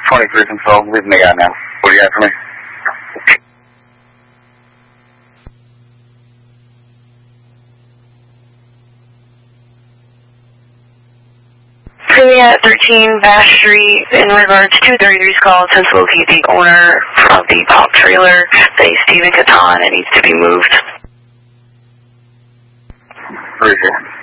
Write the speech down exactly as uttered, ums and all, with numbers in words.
twenty-three control, leaving the guy now. What do you got for me? Juliet thirteen Bash Street, in regards to thirty-three's call, since locate the owner of the pop trailer, say Stephen Catan, it needs to be moved. Appreciate it.